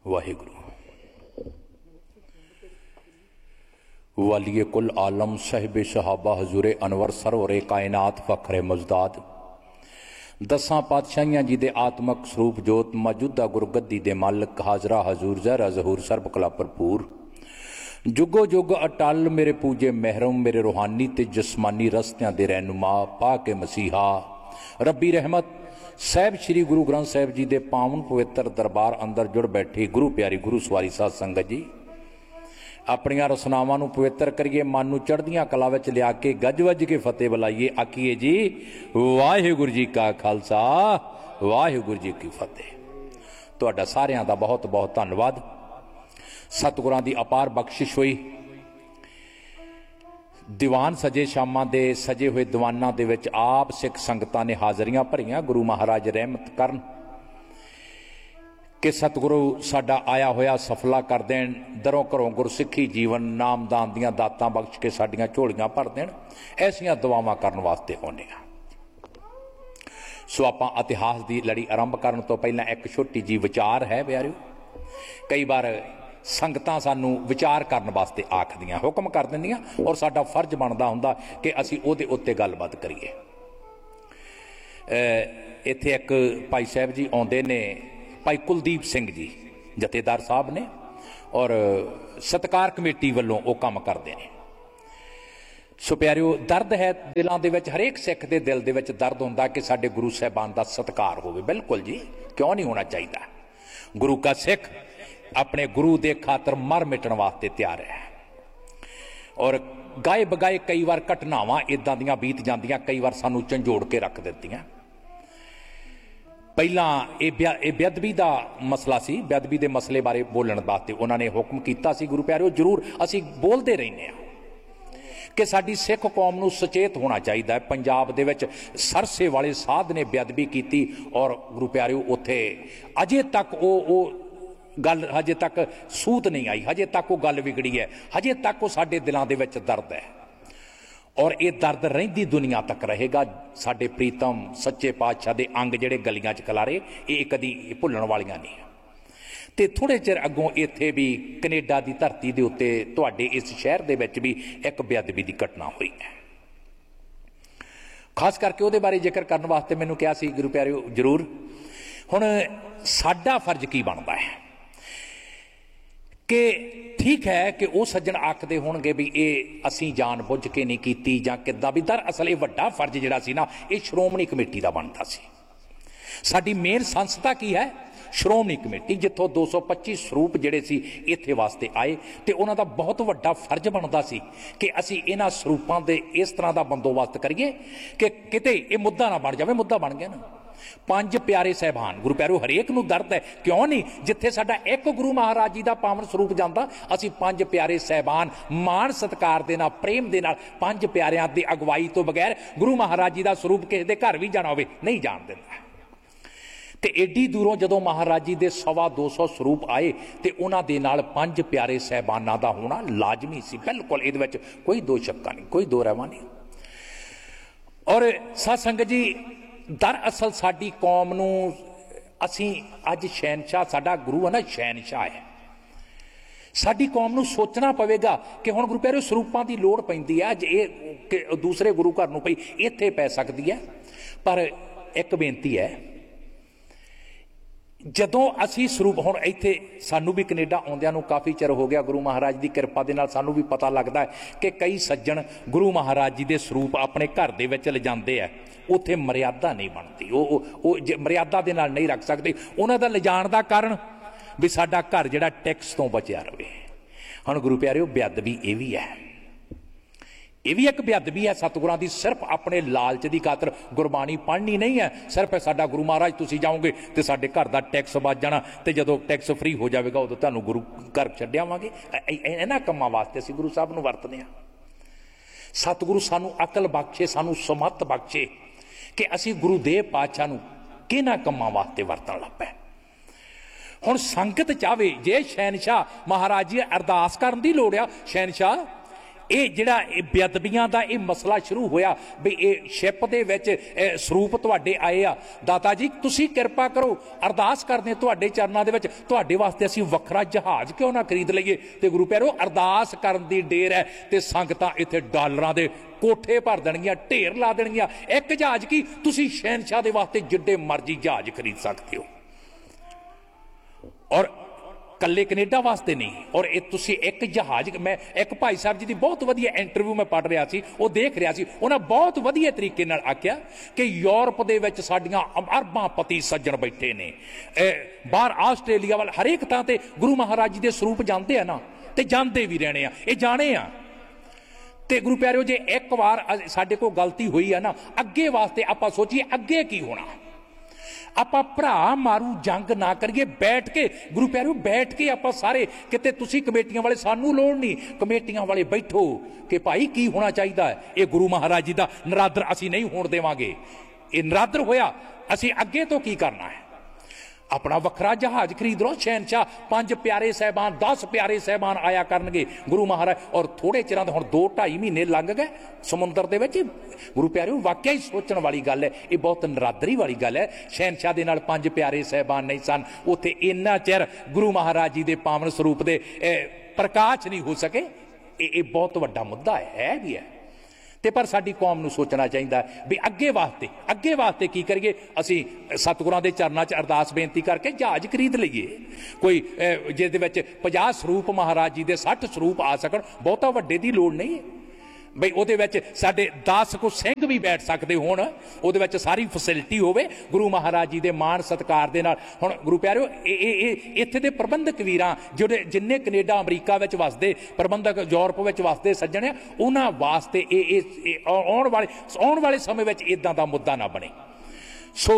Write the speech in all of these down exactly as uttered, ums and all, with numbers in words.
वाहिगुरु। वालिए कुल आलम साहिब सहाबा हजूरे अनवर सरवरे कायनात फखरे मजदाद दसा पातशाहियां जी दे आत्मक स्वरूप जोत मौजूदा गुरगद्दी दे मालिक हाजरा हजूर जहरा जहूर सर्ब कला भरपूर जुगो जुग अटल मेरे पूजे महरम मेरे रूहानी ते जस्मानी रस्तियां दे रहनुमा पा के मसीहा रब्बी रहमत साहब श्री गुरु ग्रंथ साहब जी दे पावन पवित्र दरबार अंदर जुड़ बैठी गुरु प्यारी गुरु सवारी साध संगत जी अपनियां रसनावां नूं पवित्र करिए मन नूं चढ़दियां कला विच लिया के गज वज के फतेह बुलाइए आखिए जी वाहिगुरू जी का खालसा वाहिगुरू जी की फतेह। तुहाडा सारियां दा बहुत बहुत धन्नवाद। सतगुरां दी अपार बख्शिश हुई। दीवान सजे शामां दे सजे हुए दीवानां दे विच आप सिख संगतां ने हाजरियां भरियां। गुरु महाराज रहमत करन कि सतगुरु साडा आया होया सफला कर देन, दरों घरों गुरसिखी जीवन नामदान दियां दातां बख्श के साडियां झोलियां भर देन। ऐसियां दुआवां करन वास्ते होने आ। सो आपां इतिहास की लड़ी आरंभ करन तो पहलां एक छोटी जी विचार है प्यारिओ। कई बार संगतां सानू विचार करन वास्ते आखदियां हुक्म कर दिंदियां और साडा फर्ज बनदा हुंदा कि असीं उहदे उत्ते गलबात करिए। इत्थे एक भाई साहब जी आउंदे ने, भाई कुलदीप सिंह जी जथेदार साहब ने और सत्कार कमेटी वालों वो काम करते हैं। सो प्यारिओ दर्द है दिलों के विच, हरेक सिख के दिल के विच दर्द होंदा कि साडे गुरु साहबान का सत्कार होवे। बिल्कुल जी, क्यों नहीं होना चाहिए। गुरु का सिख अपने गुरु के खातर मर मिटन वास्ते तैयार है। और गाए बगाए कई बार घटनावां इदां दियां बीत जांदियां, कई बार सानू झंझोड़ के रख दित्तियां। पहला ये बेअदबी का मसला सी, बेअदबी के मसले बारे बोलने वास्ते उन्होंने हुक्म किया सी। गुरु प्यारिओ जरूर असी बोलते रहने कि साडी सिख कौम नूं सचेत होना चाहिए। पंजाब दे विच सरसे वाले साध ने बेअदबी की और गुरु प्यारिओ उत्थे अजे तक वो वो गल हजे तक सूत नहीं आई, हजे तक वो गल बिगड़ी है, हजे तक वो साडे दिलों दे विच दर्द है और ये दर्द रहिंदी दुनिया तक रहेगा। साडे प्रीतम सच्चे पातशाह दे अंग जिहड़े गलियां च खलारे ये कदी भुल्लण वालियां नहीं। ते थोड़े चिर अगों इत्थे भी कनेडा की धरती के उत्ते तुहाडे इस शहर दे विच भी एक बेअदबी की घटना हुई है। खास करके उहदे बारे जिक्र करने वास्ते मैनूं कहा सी गुरु प्यारिओ जरूर। हुण साडा फर्ज की बनता है कि ठीक है कि वह सज्जन आखते होणगे भी ये असी जान बुझ के नहीं की जां किद्दां भी। दरअसल ये वड्डा फर्ज जिहड़ा सी ना ये श्रोमणी कमेटी का बनता सी। साडी मेन संस्था की है श्रोमणी कमेटी, जिथों दो सौ पच्ची स्वरूप जिहड़े सी इत्थे वास्ते आए ते उन्हां दा बहुत वड्डा फर्ज बनता सी कि असी इन्हां स्वरूपां दे इस तरह का बंदोबस्त करिए कि किते ये मुद्दा ना बन जाए। मुद्दा बन गया ना। पंज प्यारे साहबान गुरु प्यारो हरेक नूं दर्द है, क्यों नहीं। जिथे साडा एक गुरु महाराज जी का पावन स्वरूप जाता असी पंज प्यारे साहबान मान सत्कार दे नाल प्रेम दे नाल पंज प्यारियां दी अगवाई तो बगैर गुरु महाराज जी का स्वरूप किसी के घर भी जाना होवे नहीं जान दिंदा। ते एडी दूरों जदों महाराज जी दे सवा दो सौ स्वरूप आए ते उन्हां दे नाल पंज प्यारे साहबानां दा होना लाजमी सी। बिल्कुल इहदे विच कोई दो शक्का नहीं, कोई दो रहमा नहीं। और साध संगत जी दरअसल साडी कौम नूं असी अज शहनशाह साडा गुरु है ना, शहनशाह है। साडी कौम नूं सोचना पवेगा कि हुण गुरु प्यारे स्वरूपां दी लोड़ पैंदी है। अज ये दूसरे गुरु घर नूं पई इत्थे पै सकदी है। पर एक बेनती है, जदों असी स्वरूप हुण इत्थे सानू भी कनेडा आउंदियां नूं काफ़ी चिर हो गया, गुरु महाराज की कृपा दे नाल सानू भी पता लगता है कि कई सज्जन गुरु महाराज जी के स्वरूप अपने घर दे विच लिजांदे है, उत्थे मर्यादा नहीं बनती, वो मर्यादा दे नाल नहीं रख सकते। उन्हां दा लिजाण दा कारण भी साडा घर जिहड़ा टैक्स तो बचिया रहे। हुण गुरु प्यारिओ बेअदबी ये भी है, ये भी एक बेअदबी है सतगुरां दी। सिर्फ अपने लालच की खातर गुरबाणी पढ़नी नहीं है। सिर्फ साडा गुरु महाराज तुसीं जाओगे तो साडे घर का टैक्स बच जाना ते जदों टैक्स फ्री हो जाएगा उदों तुहानूं गुरु घर छड्डिआवांगे। इन्हां कम्मां वास्ते असीं गुरु साहब नूं वरतदे हां। सतगुरु सानूं अकल बख्शे, सानूं समत बख्शे कि असीं गुरुदेव पातशाह नूं किन्हां कम्मां वास्ते वरतण लग पए। हुण संगत चाहे जे शहनशाह महाराज जी अरदास करन दी लोड़ आ, शहनशाह ਇਹ ਜਿਹੜਾ ਇਹ ਬੇਅਦਬੀਆਂ ਦਾ ਇਹ ਮਸਲਾ ਸ਼ੁਰੂ ਹੋਇਆ ਵੀ ਇਹ ਸ਼ਿਪ ਦੇ ਵਿੱਚ ਸਰੂਪ ਤੁਹਾਡੇ ਆਏ ਆ, ਦਾਤਾ ਜੀ ਤੁਸੀਂ ਕਿਰਪਾ ਕਰੋ, ਅਰਦਾਸ ਕਰਦੇ ਤੁਹਾਡੇ ਚਰਨਾਂ ਦੇ ਵਿੱਚ, ਤੁਹਾਡੇ ਵਾਸਤੇ ਅਸੀਂ ਵੱਖਰਾ ਜਹਾਜ਼ ਕਿਉਂ ਨਾ ਖਰੀਦ ਲਈਏ। ਤੇ ਗੁਰੂ ਪਿਆਰੋ ਅਰਦਾਸ ਕਰਨ ਦੀ ਢੇਰ ਹੈ ਤੇ ਸੰਗਤਾਂ ਇੱਥੇ ਡਾਲਰਾਂ ਦੇ ਕੋਠੇ ਭਰ ਦੇਣਗੀਆਂ, ਢੇਰ ਲਾ ਦੇਣਗੀਆਂ। ਇੱਕ ਜਹਾਜ਼ ਕੀ, ਤੁਸੀਂ ਸ਼ਹਿਨशाह ਦੇ ਵਾਸਤੇ ਜਿੱਡੇ ਮਰਜ਼ੀ ਜਹਾਜ਼ ਖਰੀਦ ਸਕਦੇ ਹੋ, ਔਰ ਕੱਲੇ ਕੈਨੇਡਾ ਵਾਸਤੇ ਨਹੀਂ। ਔਰ ਇਹ ਤੁਸੀਂ ਇੱਕ ਜਹਾਜ਼, ਮੈਂ ਇੱਕ ਭਾਈ ਸਾਹਿਬ ਜੀ ਦੀ ਬਹੁਤ ਵਧੀਆ ਇੰਟਰਵਿਊ ਮੈਂ ਪੜ੍ਹ ਰਿਹਾ ਸੀ, ਉਹ ਦੇਖ ਰਿਹਾ ਸੀ, ਉਹਨਾਂ ਬਹੁਤ ਵਧੀਆ ਤਰੀਕੇ ਨਾਲ ਆਖਿਆ ਕਿ ਯੂਰਪ ਦੇ ਵਿੱਚ ਸਾਡੀਆਂ ਅਰਬਾਂ ਪਤੀ ਸੱਜਣ ਬੈਠੇ ਨੇ, ਬਾਹਰ ਆਸਟ੍ਰੇਲੀਆ ਵੱਲ ਹਰੇਕ ਥਾਂ ਤੇ ਗੁਰੂ ਮਹਾਰਾਜ ਜੀ ਦੇ ਸਰੂਪ ਜਾਂਦੇ ਆ ਨਾ, ਤੇ ਜਾਂਦੇ ਵੀ ਰਹਿਣੇ ਆ, ਇਹ ਜਾਣੇ ਆ। ਤੇ ਗੁਰੂ ਪਿਆਰਿਓ ਜੇ ਇੱਕ ਵਾਰ ਸਾਡੇ ਕੋਲ ਗਲਤੀ ਹੋਈ ਆ ਨਾ, ਅੱਗੇ ਵਾਸਤੇ ਆਪਾਂ ਸੋਚੀਏ ਅੱਗੇ ਕੀ ਹੋਣਾ। ਆਪਾਂ ਭਰਾ ਮਾਰੂ ਜੰਗ ਨਾ ਕਰੀਏ, ਬੈਠ ਕੇ ਗੁਰੂ ਪਿਆਰਿਓ ਬੈਠ ਕੇ ਆਪਾਂ ਸਾਰੇ ਕਿਤੇ, ਤੁਸੀਂ ਕਮੇਟੀਆਂ ਵਾਲੇ, ਸਾਨੂੰ ਲੋੜ ਨਹੀਂ, ਕਮੇਟੀਆਂ ਵਾਲੇ ਬੈਠੋ ਕਿ ਭਾਈ ਕੀ ਹੋਣਾ ਚਾਹੀਦਾ ਹੈ। ਇਹ ਗੁਰੂ ਮਹਾਰਾਜ ਜੀ ਦਾ ਨਰਾਦਰ ਅਸੀਂ ਨਹੀਂ ਹੋਣ ਦੇਵਾਂਗੇ। ਇਹ ਨਰਾਦਰ ਹੋਇਆ, ਅਸੀਂ ਅੱਗੇ ਤੋਂ ਕੀ ਕਰਨਾ ਹੈ। अपना वखरा जहाज खरीद लो। शहनशाह पांच प्यारे साहबान दस प्यारे साहबान आया करनगे गुरु महाराज, और थोड़े चिरां हुण दो ढाई महीने लंघ गए समुद्र दे विच। गुरु प्यारे वाकई ही सोचण वाली गल है, ये बहुत नरादरी वाली गल है। शहनशाह दे नाल पंज प्यारे साहबान नहीं सन, उत्थे इन्ना चिर गुरु महाराज जी दे पावन स्वरूप दे प्रकाश नहीं हो सके। ये बहुत वड्डा मुद्दा है भी है। ते पर साडी कौम नूं सोचना चाहिए भी अगे वास्ते अगे वास्ते की करिए। असीं सतगुरां दे चरनां च अरदास बेनती करके जहाज खरीद लईए, कोई जिहदे विच पचास स्वरूप महाराज जी दे सठ स्वरूप आ सकण, बहुता वड्डे दी लोड़ नहीं है बई। उहदे विच साडे दस को सिंह भी बैठ सकते होण, उहदे विच सारी फैसिलिटी होवे गुरु महाराज जी दे मान सत्कार दे नाल। हुण गुरु प्यारिओ इत्थे दे प्रबंधक वीरां जिहड़े जिन्ने कनेडा अमरीका विच वसदे, प्रबंधक यूरोप विच वसदे सज्जण, उन्हां वास्ते आउण वाले आउण वाले समय विच इदां दा मुद्दा ना बने। सो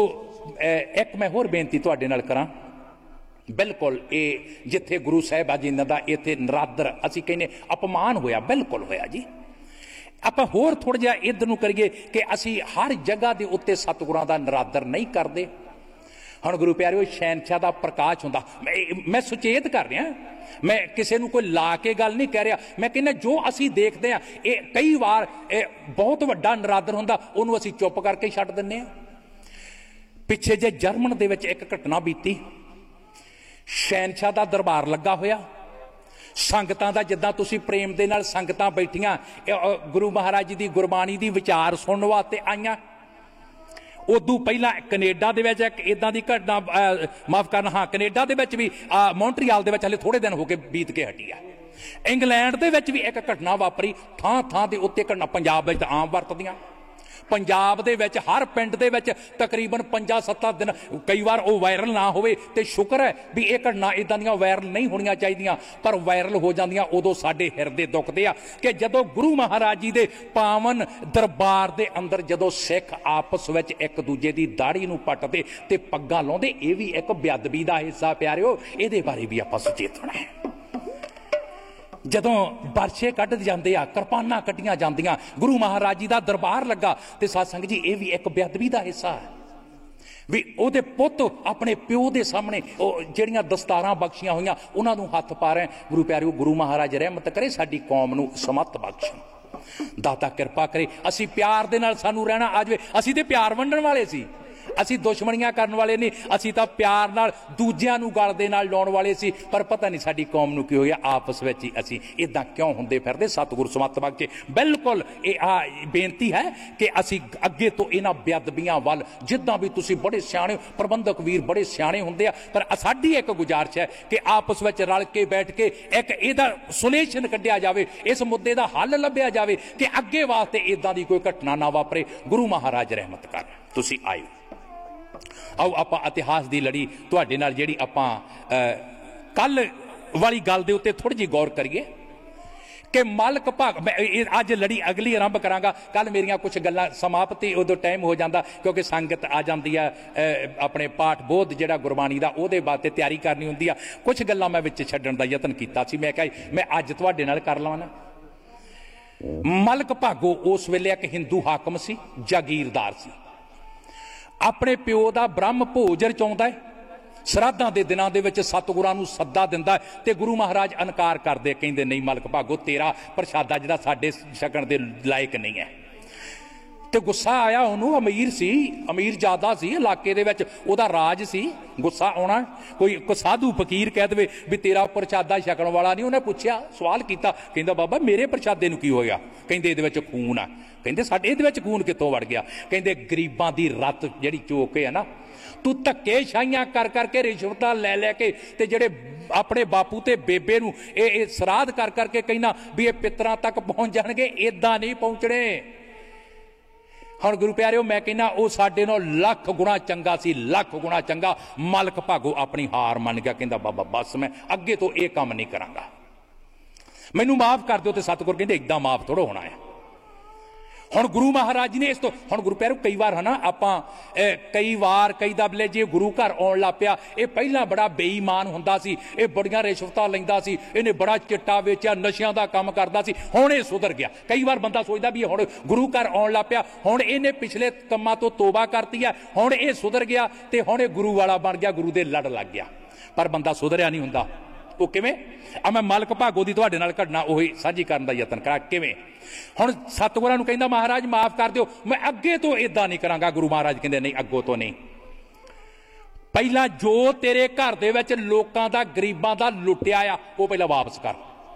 एक मैं होर बेनती तुहाडे नाल करां, बिल्कुल ये जिथे गुरु साहिब जी दा इत्थे नरादर असीं कहने अपमान होया, बिल्कुल होया जी। ਆਪਾਂ ਹੋਰ थोड़ा ਜਿਹਾ इधर ਨੂੰ करिए कि असी हर जगह के उत्ते सतगुरां दा नरादर नहीं करते। हुण गुरु प्यारिओ शहनशाह दा प्रकाश हुंदा, मैं सुचेत कर रहा, मैं किसी नूं कोई ला के गल नहीं कह रहा। मैं कहना जो असी देखते हैं ये कई बार बहुत वड्डा नरादर हुंदा, उहनूं असी चुप करके छड्ड दिंदे आ। पिछे जे जर्मन दे विच एक घटना बीती, शहनशाह दा दरबार लगा होया, संगतां दा जिद्दां तुसीं प्रेम दे नाल संगतां बैठियां गुरु महाराज जी दी गुरबाणी दी विचार सुनन वास्ते आईयां। उदों पहलां कनेडा दे विच एक इदां दी घटना, माफ करना हाँ कनेडा दे विच भी मॉन्ट्रियल दे विच हले थोड़े दिन हो के बीत के हटी है। इंग्लैंड दे विच भी एक घटना वापरी, थां थां दे उत्ते घटना पंजाब विच आम वरतदियां। पंजाब दे विच हर पिंड दे विच तकरीबन पंजा सत्ता दिन कई बार वो वायरल ना होवे ते शुक्र है भी ये घटना इदां दियां वायरल नहीं होणियां चाहिदियां, पर वायरल हो जांदियां उदों साडे हिरदे दुखदे आ कि जदों गुरु महाराज जी दे पावन दरबार दे अंदर जदों सिख आपस विच एक दूजे दी दाढ़ी नूं पटदे ते पग्गां लाउंदे। ये भी एक बेअदबी दा हिस्सा प्यारिओ, इहदे बारे भी आपां सुचेत होना है। जदों बरछे कढ़ जाते आ, किरपानां कट्टियां जांदियां, गुरु महाराज जी दा दरबार लगा, ते सत्संग जी ये भी एक बेअदबी दा हिस्सा है भी ओहदे पुत्त अपने प्यो दे सामने जिहड़ियां दस्तारां बख्शियां होईयां उन्हां नूं हत्थ पा रहे। गुरु प्यारिओ गुरु महाराज रहमत करे साडी कौम नूं समत बख्शण, दाता किरपा करे, असीं प्यार दे नाल सानूं रहना आ जावे। असीं ते प्यार वंडण वाले सी, असी दुश्मनियां करन वाले नहीं, असी तां प्यार नाल दूजियां नूं गल दे नाल लाउण वाले सी। पर पता नहीं साडी कौम नूं की हो गया, आपस विच ही असी इदां क्यों हुंदे फिरदे। सतगुर समत बख्शे। बिल्कुल ये आ बेनती है कि असी अगे तो इन्हां बेअदबियां वल जिद्दां भी तुसीं बड़े सियाणे प्रबंधक वीर बड़े सियाणे हुंदे आ, पर साडी एक गुजारिश है कि आपस विच रल के बैठ के एक इहदा सोल्यूशन कढिया जावे, इस मुद्दे दा हल लभ्या जावे कि अगे वास्ते इदां दी कोई घटना ना वापरे। गुरु महाराज रहमत कर। तुसीं आयो आओ आपां इतिहास की लड़ी तुहाडे नाल जिहड़ी आपां कल वाली गल दे उत्ते थोड़ी जी गौर करिए कि मालक भाग। मैं अज लड़ी अगली आरंभ करांगा, कल मेरियां कुछ गल्लां समाप्ति उदों टाइम हो जाता क्योंकि संगत आ जाती है अपने पाठ बोध जिहड़ा गुरबाणी दा उहदे वास्ते तैयारी करनी हुंदी आ। कुछ गल्लां मैं विच छड्डण दा यतन कीता सी, मैं कहा मैं अज तुहाडे नाल कर लवां ना। मालक भागो उस वेले एक हिंदू हाकम सी, जागीरदार सी, अपने प्यो का ब्रह्म भोज रचाउंदा है, श्राद्धां दे दिनां दे विच सतगुरां नूं सद्दा दिंदा ते गुरु महाराज इनकार करदे, कहिंदे नहीं मालक भागो तेरा प्रशादा जिहड़ा साडे छकण दे लायक नहीं है। तो गुस्सा आया उन्होंने, अमीर सी, अमीर ज्यादा सी, इलाके दे विच उहदा राज सी, गुस्सा आना। कोई कोई साधु फकीर कह दे भी तेरा प्रशादा छकण वाला नहीं। उन्हें पूछया, सवाल किया, कहंदा बाबा मेरे प्रशादे नूं की हो गया? कहंदे इहदे विच खून आ। कहंदे साडे इहदे विच खून कित्थों वड़ गया? कहंदे गरीबां दी रत जिहड़ी चोक है ना, तू धक्के शाइयां कर करके रिश्वतां लै लैके ते जिहड़े अपने बापू ते बेबे नूं इह श्राद्ध कर करके कहना भी ये पितरां तक पहुंच जाणगे, इदां नहीं पहुंचणे। हुण गुरु प्यारिओ मैं कहना वो साडे नाल लख गुणा चंगा सी, लख गुणा चंगा। मालक भागो अपनी हार मन गया, कहंदा बाबा बस मैं अगे तो ये काम नहीं करांगा, मैनू माफ कर दो। तो सतगुर कहंदे इदां माफ थोड़ा होना है। हुण गुरु महाराज जी ने इस तो हुण गुरु प्यारो कई बार है ना आपां कई बार कई दबले जे गुरु घर आउण लग पिया, ये पहलां बड़ा बेईमान हुंदा सी, ये बड़ियां रिश्वतां लैंदा सी, इहने बड़ा चिट्टा वेचिया, नशियां दा काम करदा सी, हुण ये सुधर गया। कई बार बंदा सोचदा भी हुण गुरु घर आउण लग पिया, हुण इहने पिछले कम्मां तो तौबा करती है, हुण ये सुधर गया ते हुण ये गुरु वाला बन गया, गुरु दे लड़ लग गया। पर बंदा सुधरिया नहीं हुंदा। वो किवें? आ मैं मालक भागो दी तुहाडे नाल घटना उही साझी करन दा यतन करा। किवें? हुण सतगुरां नूं कहंदा महाराज माफ कर दिओ, मैं अगे तो इदां नहीं करांगा। गुरु महाराज कहंदे नहीं, अगों तो नहीं। पहला जो तेरे घर दे विच लोकां दा गरीबां दा लुटिया आ वो पहला वापस कर,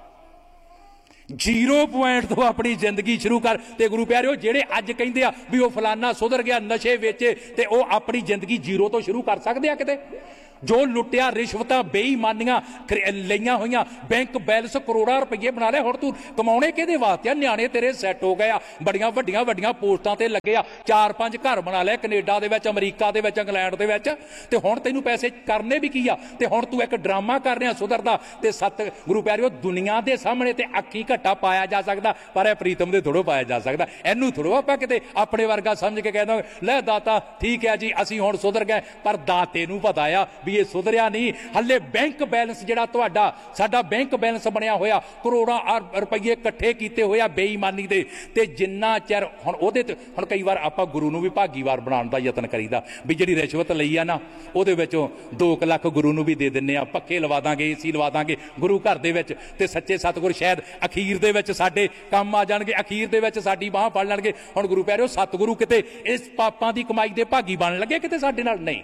जीरो पॉइंट तो अपनी जिंदगी शुरू कर। ते गुरु प्यारिओ जेड़े अज कहिंदे आ भी वो फलाना सुधर गया, नशे वेचे, ते वो अपनी जिंदगी जीरो तो शुरू कर सकदे आ किते? जो लुटिया रिश्वतां बेईमानियां लईआं होईआं, बैंक बैलेंस करोड़ां रुपये बना लिया, हुण तू कमाउणे किहदे वास्ते आ? न्याणे तेरे सैट हो गए आ, बड़ियां वड्डियां वड्डियां पोस्टां ते लगे आ, चार पंज घर बना लिया कनेडा दे विच, अमरीका दे विच, इंग्लैंड दे विच, ते हुण तैनूं पैसे करने भी की आ? ते हुण तू एक ड्रामा कर रिहा सुधरदा। ते सत गुरु प्यारिओ दुनिया दे सामने ते अक्खी घट्टा पाया जा सकदा, पर इह प्रीतम दे थोड़ो पाया जा सकदा। इहनूं थोड़ो आपां किते अपने वर्गा समझ के कहदा लै दाता ठीक है जी असीं हुण सुधर गए, पर दाते नूं पता आ भी ये सुधरिया नहीं। हले बैंक बैलेंस जिहड़ा तुहाडा साडा बैंक बैलेंस बनया होया, करोड़ां रुपये इकट्ठे कीते होया बेईमानी दे, ते जिन्ना चिर हुण ओहदे ते हुण कई बार आपां गुरु नूं भी भागीवार बनाउण दा यतन करीदा भी जिहड़ी रिश्वत लई आ ना ओहदे विचों दो लख गुरु नूं भी दे दिंने आ, पक्के लवा दांगे, एसी लवा दांगे गुरु घर दे विच, ते सच्चे सतगुर शायद अखीर दे विच साडे काम आ जाणगे, अखीर दे विच साडी बांह फड़ लैणगे। हुण गुरु प्यारिओ सतगुरु किते इस पापां दी कमाई दे भागी बन लगे किते साडे नाल? नहीं।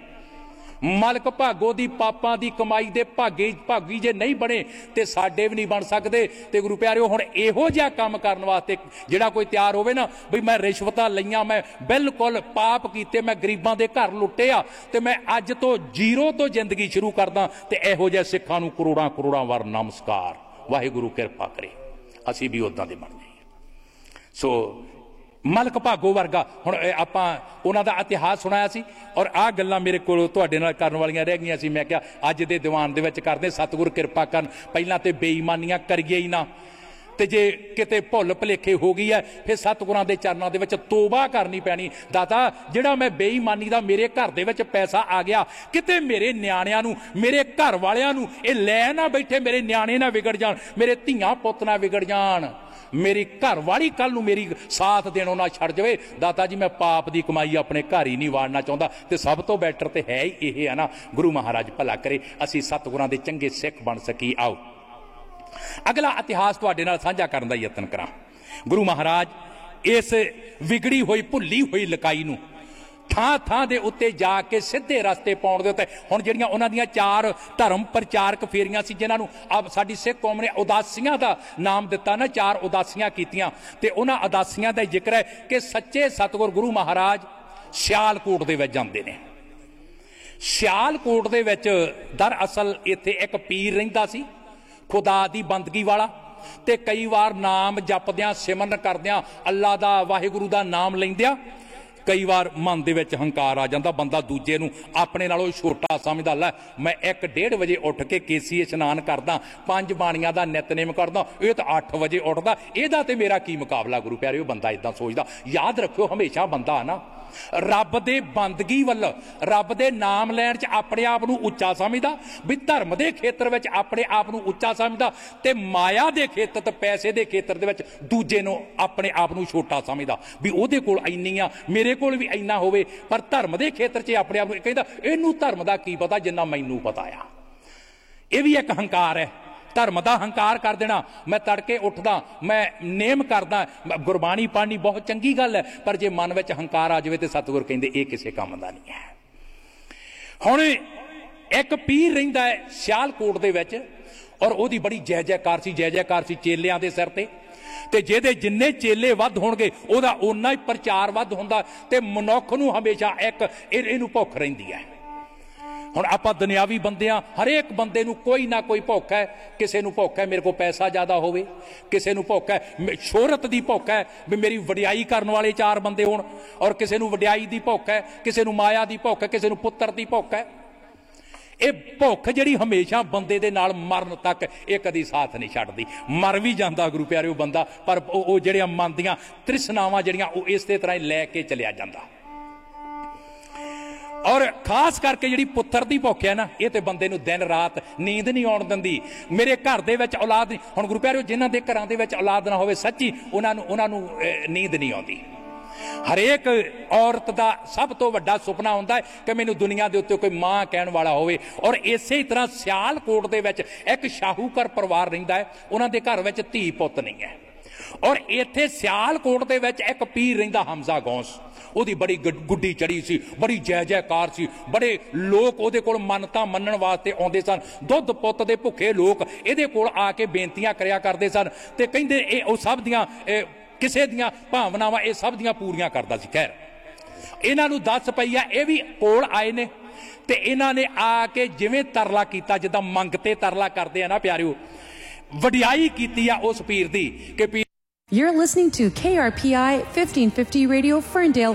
मालक भागो दी पापां दी कमाई दे भागे भागी जे नहीं बने ते साडे भी नहीं बन सकते। ते गुरु प्यारिओ हुण इहो जिहा काम करन वास्ते जिहड़ा कोई तैयार होवे ना भी मैं रिश्वतां लईआं, मैं बिल्कुल पाप कीते, मैं गरीबां दे घर लुੱਟੇ आ ते मैं अज तो जीरो तो जिंदगी शुरू करदा, ते इहो जिहे सिखां नूं करोड़ां करोड़ां वार नमस्कार। वाहिगुरू किरपा करे असीं भी उदां दे बण जाईए। सो मालक भागो वर्गा हुण आपां उन्हां दा इतिहास सुनाया सी, और आ गल्लां मेरे कोल तुहाडे नाल करन वालीआं रह गईआं सी। मैं कहा अज दे दीवान दे विच करदे, सतगुर किरपा करन पहिलां ते बेईमानियां करिए ही ना, ते जे किते भुल भुलेखे हो गई है फिर सतगुरां दे चरनां दे विच तौबा करनी पैनी। दाता जिहड़ा मैं बेईमानी दा मेरे घर दे विच पैसा आ गया, किते मेरे न्याणिਆਂ नूं मेरे घर वालिਆਂ नूं ਇਹ ਲੈ ना बैठे, मेरे न्याणे ना विगड़ जाण, मेरे धीआं पुੱਤ ना विगड़ जाण, मेरी घर वाली कल नूं मेरी साथ देणों ना छड़ जावे। दाता जी मैं पाप की कमाई अपने घर ही नहीं वाड़ना चाहता, तो सब तो बैटर तो है ही यह है ना। गुरु महाराज भला करे असीं सतगुरां दे चंगे सिख बन सकी। आओ अगला इतिहास तुहाडे नाल साझा करन दा यतन करां। गुरु महाराज इस विगड़ी हुई भुल्ली हुई लकाई नूं थां थां दे उत्ते जाके सीधे रस्ते पाउण दे उत्ते हुण जिहड़ियां उन्हां दियां चार धर्म प्रचारक फेरियां सी, जिन्हां नूं अब साडी सिख कौम ने उदासियां दा नाम दिता ना, चार उदासियां कीतियां, ते उन्हां उदासियां दा जिक्र है कि सच्चे सतगुर गुरु महाराज सियालकोट दे विच जांदे ने। सियालकोट दे विच दरअसल इत्थे एक पीर रहिंदा सी खुदा दी बंदगी वाला, ते कई बार नाम जपदियां सिमरन करदियां अल्लाह दा वाहिगुरू दा नाम लैंदियां कई बार मन दे विच हंकार आ जांदा, बंदा दूजे नूं अपने नालों छोटा समझदा। लै मैं एक डेढ़ बजे उठ के केसी इशनान करदा, पंज बाणियां दा नितनेम करदा, ये तो अठ बजे उठदा, इहदा ते मेरा की मुकाबला? गुरु प्यारिओ बंदा इदां सोचदा। याद रखियो हमेशा बंदा ना रब दे बंदगी वल रब दे नाम लैण च अपने आप नूं उच्चा समझदा, भी धर्म दे खेतर विच अपने आप नूं उच्चा समझदा, ते माया दे खेतर ते पैसे दे खेतर दे विच दूजे नूं अपने आप नूं छोटा समझदा, भी ओहदे कोल इन्नी आ, मेरे मेरे कोल भी इन्ना होवे पर धर्म के खेत्र च अपने आप को कहता इनू धर्म का की पता जिन्ना मैनू पता आ। यह भी एक हंकार है, धर्म का हंकार कर देना। मैं तड़के उठदा, मैं नेम करदा, गुरबाणी पढ़नी बहुत चंगी गल है, पर जे मन में हंकार आ जाए तो सतगुर कहते ये किसी काम का नहीं है। हुण एक पीर रहिंदा है सियालकोट दे विच और ओदी बड़ी जय जयकार सी, जय जयकार सी चेलियां दे सिर ते ते जेदे जिन्ने चेले वध होणगे ओदा उन्ना ही प्रचार वध हुंदा ते मनुख नूं हमेशा एक इहनूं भुख रहिंदी है। हुण आपां दुनियावी बंदे आ, हरेक बंदे नूं कोई ना कोई भुख है। किसे नूं भुख है मेरे को पैसा ज़्यादा होवे, किसे नूं भुख है शोहरत दी भुख है भी मेरी वडियाई करन वाले चार बंदे होण, और किसे नूं वडियाई दी भुख है, किसे नूं माया दी भुख है, किसे नूं पुत्तर दी भुख है। ये भुख जिहड़ी हमेशा बंदे दे नाल मरण तक ये कदी साथ नहीं छड्डदी। मर भी जांदा गुरु प्यारिओ बंदा, पर वो जिहड़ियां मन दियां तृष्णावां जिहड़ियां वो इस तरह ही लैके चलिया जांदा। और खास करके जिहड़ी पुत्तर दी भुख है ना, ये तो बंदे नूं दिन रात नींद नहीं आउण दिंदी। मेरे घर दे विच औलाद नहीं, हुण गुरु प्यारिओ जिन्हां दे घरां दे विच औलाद ना होवे सच्ची उन्हां नूं उन्हां नूं नींद नहीं आउंदी। हरेक औरत का सब तो वड्डा सुपना होंदा है कि मैनूं दुनिया के उत्ते कोई मां कहण वाला होवे। और इसे तरह सियालकोट दे विच एक शाहूकार परिवार रहिंदा है, उन्हां दे घर विच धी पुत्त नहीं है। और इत्थे सियालकोट दे विच एक पीर रहिंदा हमजा गौस, ਉਹਦੀ बड़ी गुड्डी चढ़ी सी, बड़ी जय जयकार सी, बड़े लोग ਉਹਦੇ ਕੋਲ ਮੰਨਤਾਂ ਮੰਨਣ ਵਾਸਤੇ ਆਉਂਦੇ ਸਨ। ਦੁੱਧ ਪੁੱਤ ਦੇ ਭੁੱਖੇ ਲੋਕ ਇਹਦੇ ਕੋਲ ਆ ਕੇ ਬੇਨਤੀਆਂ ਕਰਿਆ ਕਰਦੇ ਸਨ ਤੇ ਕਹਿੰਦੇ ਇਹ ਉਹ ਸਭ ਦੀਆਂ ਕਿਸੇ ਦੀਆਂ ਭਾਵਨਾਵਾਂ ਇਹ ਸਭ ਦੀਆਂ ਪੂਰੀਆਂ ਕਰਦਾ ਸੀ। ਖੈਰ ਇਹਨਾਂ ਨੂੰ ਦੱਸ ਪਈ ਆ, ਇਹ ਵੀ ਕੋਲ ਆਏ ਨੇ ਤੇ ਇਹਨਾਂ ਨੇ ਆ ਕੇ ਜਿਵੇਂ ਤਰਲਾ ਕੀਤਾ, ਜਿੱਦਾਂ ਮੰਗ ਤੇ ਤਰਲਾ ਕਰਦੇ ਆ ਨਾ ਪਿਆਰਿਓ, ਵਡਿਆਈ ਕੀਤੀ ਆ ਉਸ ਪੀਰ ਦੀ ਕਿ You're listening to K R P I fifteen fifty Radio Ferndale,